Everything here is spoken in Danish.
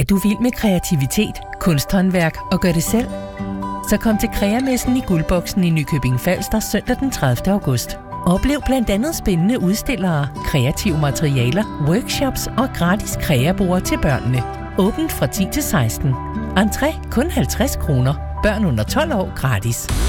du vild med kreativitet, kunsthåndværk og gør det selv? Så kom til Kreamessen i Guldboksen i Nykøbing Falster søndag den 30. august. Oplev blandt andet spændende udstillere, kreative materialer, workshops og gratis kreaborde til børnene. Åbent fra 10 til 16. Entré kun 50 kroner. Børn under 12 år gratis.